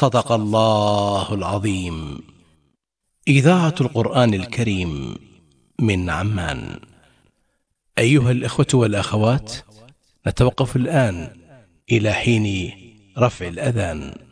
صدق الله العظيم. إذاعة القرآن الكريم من عمان. أيها الإخوة والأخوات، نتوقف الآن إلى حين رفع الأذان.